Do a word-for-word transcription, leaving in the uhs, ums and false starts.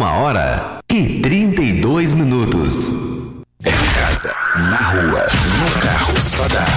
Uma hora e trinta e dois minutos. Em casa, na rua, no carro, só dá